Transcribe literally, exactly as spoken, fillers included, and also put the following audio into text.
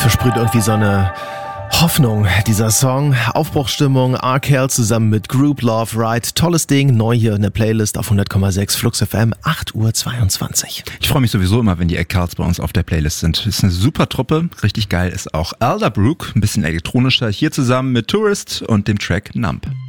versprüht irgendwie so eine Hoffnung, dieser Song. Aufbruchsstimmung, R. Kell zusammen mit Group Love Ride. Tolles Ding, neu hier in der Playlist auf hundert Komma sechs Flux F M, acht Uhr zweiundzwanzig. Ich freue mich sowieso immer, wenn die Eckharts bei uns auf der Playlist sind. Ist eine super Truppe, richtig geil ist auch Elderbrook, ein bisschen elektronischer, hier zusammen mit Tourist und dem Track Numb.